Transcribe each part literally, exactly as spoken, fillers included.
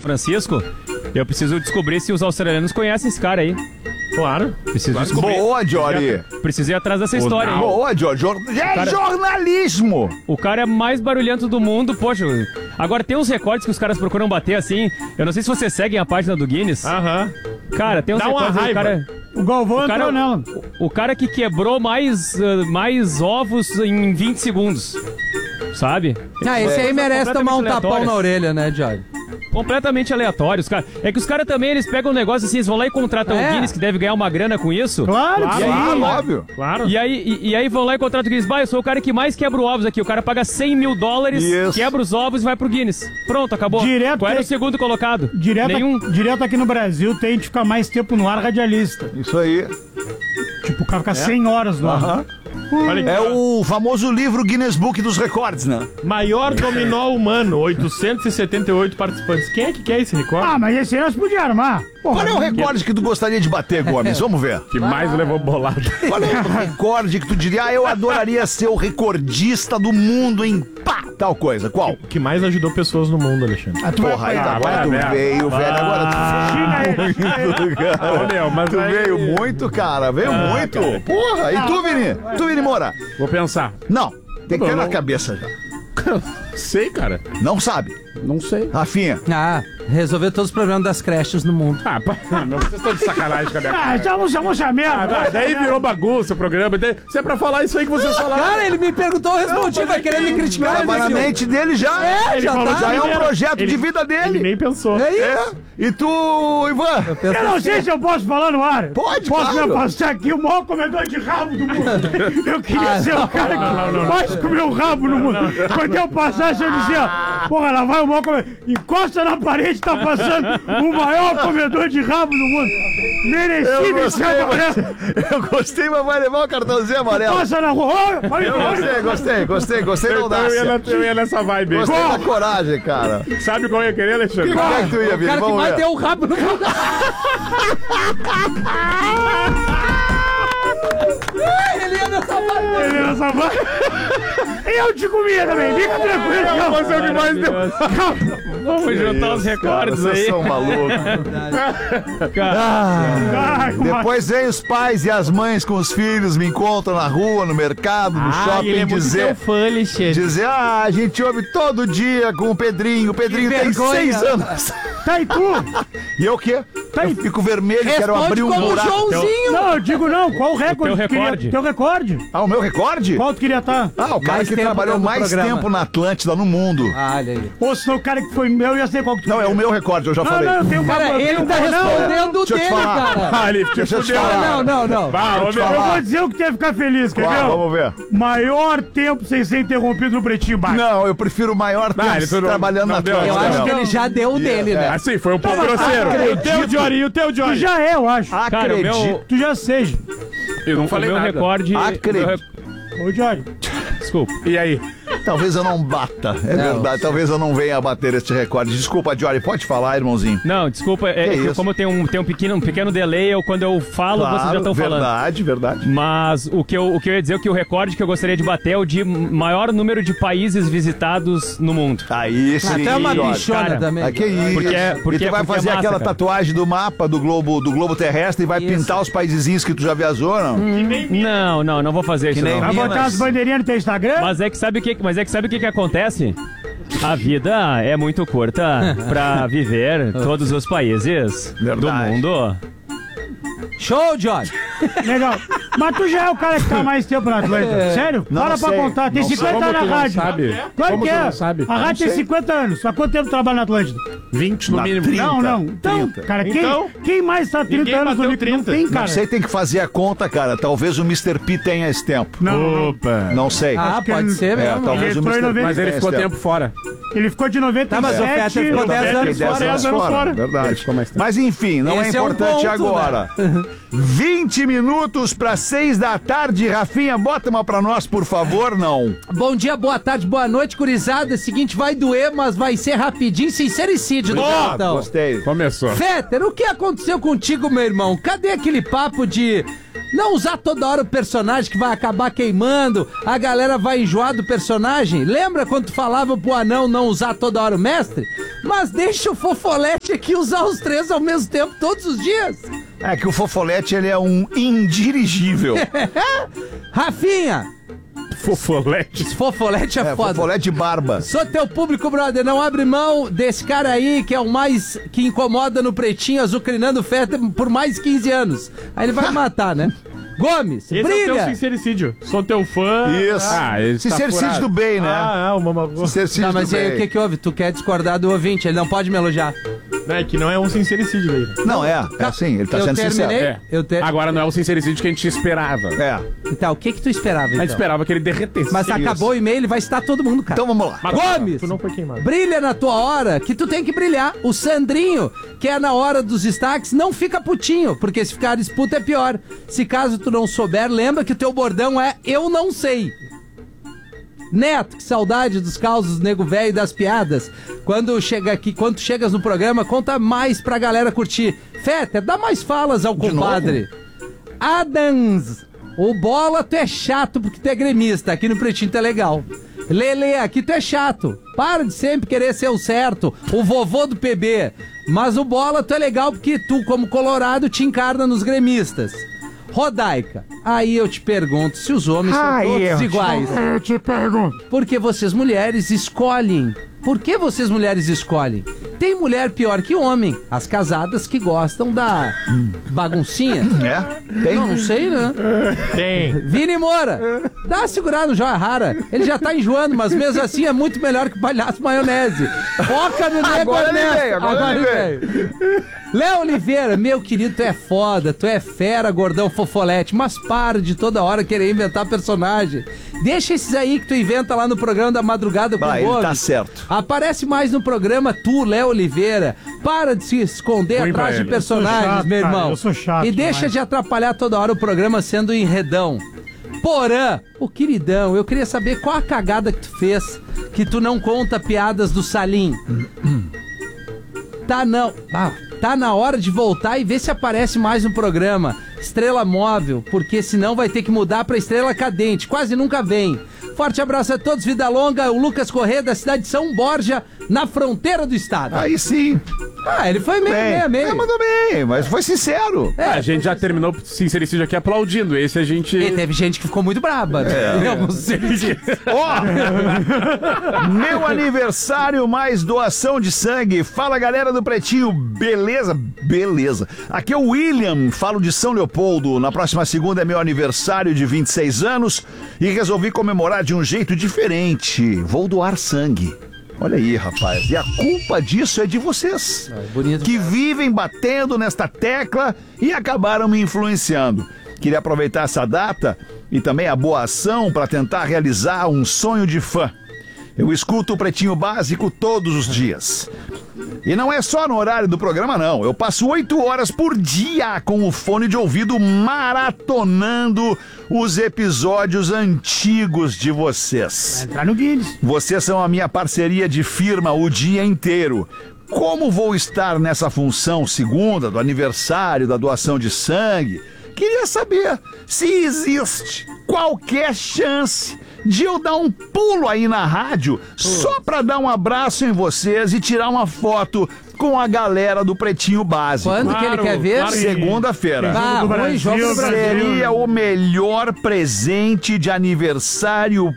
Francisco, eu preciso descobrir se os australianos conhecem esse cara aí. Claro. Preciso claro. descobrir. Boa, Jory. Preciso ir atrás dessa história aí. Boa, Jory. Jor... É cara... jornalismo. O cara é mais barulhento do mundo, poxa. Agora tem uns recordes que os caras procuram bater assim. Eu não sei se vocês seguem a página do Guinness. Aham. Cara, tem uns Dá uma recordes aí, o raiva. cara... O Galvão O cara, entrou nela. o, o cara que quebrou mais, uh, mais ovos em vinte segundos. Sabe? Ah, esse aí merece tomar um completamente tapão na aleatórias. orelha, né, Johnny? Completamente aleatórios, cara. É que os caras também, eles pegam um negócio assim, eles vão lá e contratam É. o Guinness, que deve ganhar uma grana com isso. Claro, que E aí, Claro, óbvio. Claro. E aí, e, e aí vão lá e contratam o Guinness. Bah, eu sou o cara que mais quebra ovos aqui. O cara paga cem mil dólares, Isso. quebra os ovos e vai pro Guinness. Pronto, acabou. Direto Qual era tem- o segundo colocado? Direto, Nenhum. direto aqui no Brasil tem de ficar mais tempo no ar radialista. Isso aí. Tipo, o cara fica cem horas no ar. Aham. Olha aqui, É ó. o famoso livro Guinness Book dos Recordes, né? Maior dominó humano, oitocentos e setenta e oito participantes. Quem é que quer esse recorde? Ah, mas esse aí nós podíamos armar. Porra, Qual é o recorde que tu gostaria de bater, Gomes? Vamos ver. Que mais levou bolada. Qual é o recorde que tu diria, ah, eu adoraria ser o recordista do mundo em pá, tal coisa? Qual? Que mais ajudou pessoas no mundo, Alexandre. Ah, tu vai Porra, aí, apanhar. agora tu vai, vai. veio, velho. Agora tu Xinga ele, xinga ele. muito, cara. Ô, meu, mas Tu aí- veio muito, cara. Veio Ah, muito. cara. Porra. E tu, Vini? Tu, Vini Moura? Vou pensar. Não. Tem que ter Não, na não. cabeça já. Sei, cara. Não sabe. Não sei. Rafinha. Ah, resolver todos os problemas das creches no mundo. Ah, pá, não, vocês estão de sacanagem com a minha Ah, cara. já vamos chamar a Ah, merda. vai, daí virou bagunça o programa. daí- Se é pra falar isso aí que vocês falaram. Cara, ele me perguntou, eu respondi, vai querer me criticar, Tava na imbecil. mente dele já. É, já tá. Já é um primeiro. projeto Ele- de vida Ele dele. nem pensou. É isso. É. E tu, Ivan? Eu não sei se eu posso falar no ar. Pode, Posso claro. me passar aqui o maior comedor de rabo do mundo. Eu queria ser o cara que mais comeu rabo no mundo. Quando eu passasse, eu dizia, porra, lá vai o maior comedor. Encosta na parede, tá passando o maior comedor de rabo do mundo. Eu Merecido esse gostei, amarelo. mas, eu gostei, mas vai levar o cartãozinho amarelo. Passa na rua. Olha, olha, Eu olha. gostei, gostei, gostei, gostei da Eu, eu, ia, audácia. na- eu ia nessa vibe aí. Gostei da coragem, cara. Sabe qual eu ia querer, Alexandre? Como é que tu ia, O Vini? cara que Vamos mais ver. deu o rabo no mundo. Ele ia nessa vibe. Ele nessa vaga. E eu te comia também. Fica tranquilo. Eu vou ser o que mais deu. Vamos juntar os recordes Vocês aí. são malucos. Ai, uma- Depois vem os pais e as mães com os filhos, me encontram na rua, no mercado, no shopping, dizer, fã, Alexandre. dizer, ah, a gente ouve todo dia com o Pedrinho. O Pedrinho Que tem vergonha. seis anos. Tá, e tu? E eu o quê? Tá aí. Eu fico vermelho, quero Responde abrir um como o buraco. Joãozinho. Não, eu digo não. Qual o recorde? O teu que tu queria- recorde. Teu recorde? Ah, o meu recorde? Qual tu queria estar? Ah, o cara Mais que tempo trabalhou dentro do mais programa. tempo na Atlântida, no mundo. Ah, olha aí. Ou senão o cara que foi meu, eu ia ser qual que tu Não, é queria. o meu recorde, eu já Não, falei. não, eu tenho uma... Cara, eu ele tenho tá uma- não, respondendo o deixa eu te dele, falar. cara. Ah, ele te Deixa eu te fudeu. falar. Não, não, não. Bah, ô, te meu, Eu falar. vou dizer o que teve que ficar feliz, quer Qual? ver? Vamos ver. Maior tempo sem ser interrompido no Pretinho Básico. Não, eu prefiro o maior tempo ele tu não- trabalhando não na deu, Atlântida. Eu acho não. que ele já deu o dele, né? Assim, foi um pouco mas grosseiro. acredito. O teu, Jory, e o teu, Tu Jory? já é, eu acho. Cara, o meu, Acredito. Tu já seja. Eu não o falei meu nada. recorde... Acredito. o meu re- Ô, Jorge. Desculpa. E aí? Talvez eu não bata, é Não. verdade. Talvez eu não venha a bater este recorde. Desculpa, Jory, pode falar, irmãozinho. Não, desculpa, é, Que que isso? como tem um, tem um, pequeno, um pequeno delay, eu, quando eu falo, vocês já estão falando. verdade, verdade. Mas o que, eu, o que eu ia dizer é que o recorde que eu gostaria de bater é o de maior número de países visitados no mundo. Aí sim, Até uma Jory. bichona Cara, também. Ah, que isso. Porque é- porque- e tu vai porque é fazer massa, aquela cara. tatuagem do mapa do globo, do globo terrestre e vai Isso. pintar os paisezinhos que tu já viajou, não? Não, não, não vou fazer isso nem não. Vai Minas. botar as bandeirinhas no teu Instagram? Mas é que sabe o que, mas é que sabe o que, que acontece? A vida é muito curta pra viver todos os países Verdade. do mundo. Show, Johnny. Legal. Mas tu já é o cara que tá mais tempo na Atlântida. Sério? Não Para pra sei. contar. Tem Não sei. cinquenta Como anos tu na não rádio. sabe? Claro Como que tu é. não sabe? A rádio tem cinquenta anos. Há quanto tempo tu trabalha na Atlântida? vinte no Na mínimo. trinta. Não, não. Então, trinta. cara, quem, Então? quem mais tá trinta Ninguém anos no bateu Lipe? Não trinta. tem, Não cara. sei, tem que fazer a conta, cara. Talvez o mister P tenha esse tempo. Não, não. Opa. Não sei. Ah, que pode ele- ser É, mesmo. talvez Ele o entrou em mister P noventa. Mas ele tenha ficou esse tempo fora. Ele ficou de noventa e sete. Tá, mas o Fetter ficou dez noventa- anos Tem dez fora. anos anos fora, fora. verdade. Ficou mais tempo. Mas enfim, não Esse é é um importante ponto, agora. vinte minutos para seis da tarde. Rafinha, bota uma pra nós, por favor, não. Bom dia, boa tarde, boa noite, gurizada. Seguinte, vai doer, mas vai ser rapidinho. Sincericídio do Ah, Capitão. gostei. Começou. Fetter, o que aconteceu contigo, meu irmão? Cadê aquele papo de Não usar toda hora o personagem que vai acabar queimando, a galera vai enjoar do personagem. Lembra quando tu falava pro anão não usar toda hora o mestre? Mas deixa o Fofolete aqui usar os três ao mesmo tempo todos os dias. É que o Fofolete, ele é um indirigível. Rafinha, Fofolete. esse Fofolete é, É, foda. Fofolete barba. Sou teu público, brother. Não abre mão desse cara aí que é o mais que incomoda no pretinho, azucrinando festa por mais quinze anos. Aí ele vai matar, né? Gomes, Esse brilha! é o teu sincericídio. Sou teu fã. Isso. Ah, ele tá Sincericídio furado. do bem, né? Ah, ah, o mamagô. Sincericídio Tá, mas do e aí bem. o que que houve? Tu quer discordar do ouvinte, ele não pode me elogiar. Não, é que não é um sincericídio dele. Não, é. É assim, ele tá eu sendo terminei, sincero. eu ter... Agora não é o sincericídio que a gente esperava. É. Tá, o que que tu esperava, A então? gente esperava que ele derretesse. Mas acabou o e-mail, ele vai citar todo mundo, cara. Então vamos lá. Mas Gomes! Tu não foi queimado. Brilha na tua hora, que tu tem que brilhar. O Sandrinho, que é na hora dos destaques, não fica putinho, porque se ficar disputa é pior. Se caso tu não souber, lembra que o teu bordão é eu não sei. Neto, que saudade dos causos do nego velho e das piadas. Quando chega aqui, quando tu chegas no programa, conta mais pra galera curtir. Fetter, dá mais falas ao compadre. Adams, o Bola, tu é chato porque tu é gremista. Aqui no Pretinho tu é legal. Lele, aqui tu é chato. Para de sempre querer ser o certo, o vovô do P B. Mas o Bola, tu é legal porque tu, como colorado, te encarna nos gremistas. Rodaica, aí eu te pergunto se os homens são todos iguais. Eu te pergunto. Porque vocês mulheres escolhem. Por que vocês mulheres escolhem? Tem mulher pior que homem. As casadas que gostam da baguncinha. É? Tem? Não, não sei, né? Tem. Vini Moura, dá uma segurada no Joia Rara. Ele já tá enjoando, mas mesmo assim é muito melhor que o palhaço maionese. Foca no nego Agora ele Ernesto. veio, agora ele veio. Léo Oliveira, meu querido, tu é foda, tu é fera, gordão fofolete, mas para de toda hora querer inventar personagem. Deixa esses aí que tu inventa lá no programa da madrugada com Bah, o ele Gomes. tá certo. Aparece mais no programa tu, Léo Oliveira. Para de se esconder Ruim pra atrás de ele. personagens, Eu sou chato, meu cara, irmão. eu sou chato e deixa demais. de atrapalhar toda hora o programa sendo enredão. Porã, ô queridão, eu queria saber qual a cagada que tu fez que tu não conta piadas do Salim. Tá não. Ah, tá na hora de voltar e ver se aparece mais no programa. Estrela móvel, porque senão vai ter que mudar pra estrela cadente. Quase nunca vem. Forte abraço a todos, vida longa. O Lucas Corrêa, da cidade de São Borja, na fronteira do estado. Aí sim. Ah, ele foi meio, Bem. meio, meio. É, mandou bem, mas foi sincero. É, a gente já terminou o sincericídio aqui aplaudindo. Esse a gente. E teve gente que ficou muito braba. É. Em alguns sentidos. Ó, meu aniversário mais doação de sangue. Fala, galera do Pretinho, beleza? Beleza. Aqui é o William, falo de São Leopoldo. Na próxima segunda é meu aniversário de vinte e seis anos e resolvi comemorar de um jeito diferente. Vou doar sangue. Olha aí, rapaz. E a culpa disso é de vocês, bonito. que vivem batendo nesta tecla e acabaram me influenciando. Queria aproveitar essa data e também a boa ação para tentar realizar um sonho de fã. Eu escuto o Pretinho Básico todos os dias. E não é só no horário do programa, não. Eu passo oito horas por dia com o fone de ouvido maratonando os episódios antigos de vocês. Vai entrar no Guinness. Vocês são a minha parceria de firma o dia inteiro. Como vou estar nessa função segunda do aniversário da doação de sangue? Queria saber se existe qualquer chance de eu dar um pulo aí na rádio só pra dar um abraço em vocês e tirar uma foto com a galera do Pretinho Básico. Quando que ele Claro, quer ver? claro que- Segunda-feira. Ah, Jogo do ruim, jogo do Brasil, Brasil. Seria o melhor presente de aniversário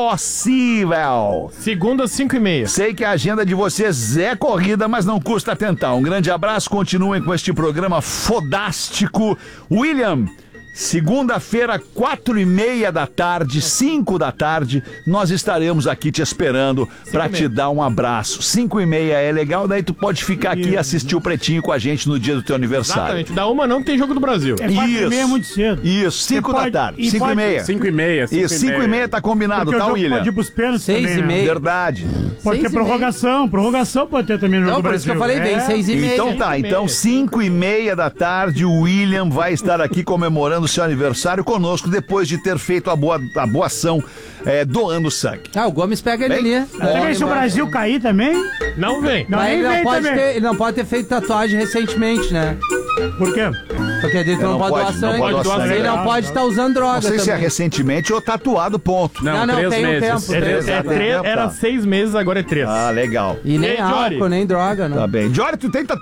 possível. Segunda, cinco e meia. Sei que a agenda de vocês é corrida, mas não custa tentar. Um grande abraço, continuem com este programa fodástico. William, segunda-feira, quatro e meia da tarde, cinco da tarde, nós estaremos aqui te esperando pra te dar um abraço. Cinco e meia é legal, daí tu pode ficar aqui e assistir o Pretinho com a gente no dia do teu aniversário. Exatamente. Da uma não tem jogo do Brasil. É quatro e meia é muito cedo. Isso, cinco Você da pode- tarde, e cinco e pode- meia. Cinco e meia. Isso, cinco e meia tá combinado, Porque tá, o jogo William? pode ir pros pênaltis Seis também, e né? meia. Verdade. Pode Seis ter e prorrogação. Prorrogação pode ter também no jogo Não, do por isso Brasil. que eu falei, vem É. seis e meia. Então tá, então cinco e meia da tarde o William vai estar aqui comemorando seu aniversário conosco depois de ter feito a boa, a boa ação é, doando sangue. Ah, o Gomes pega ele Bem, ali. Você vê se o Brasil cair também? Não vem. Não, Mas nem ele não, vem pode também. ter, ele não pode ter feito tatuagem recentemente, né? Por quê? Porque Porque daí tu não, não pode pode, doar não sangue. pode doar sangue. E não pode estar usando droga Não sei se é também. recentemente ou tatuado, ponto. Não, Não, não, três tem um meses. tempo. É, é, Três, é três, era seis meses, agora é três. Ah, legal. E nem E aí, Jory? álcool, nem droga, né? Tá bem. Jory, tu tem